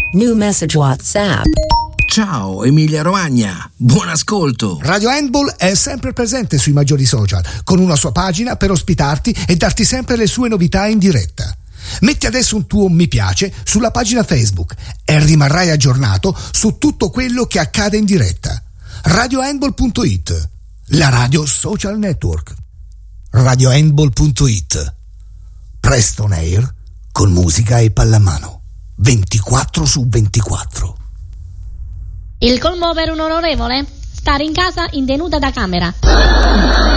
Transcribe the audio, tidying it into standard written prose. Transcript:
New message WhatsApp. Ciao Emilia Romagna, buon ascolto. Radio Handball è sempre presente sui maggiori social, con una sua pagina per ospitarti e darti sempre le sue novità in diretta. Metti adesso un tuo mi piace sulla pagina Facebook e rimarrai aggiornato su tutto quello che accade in diretta. RadioHandball.it, la radio social network. RadioHandball.it, presto on air con musica e pallamano 24/24. Il colmo per un onorevole? Stare in casa in tenuta da camera.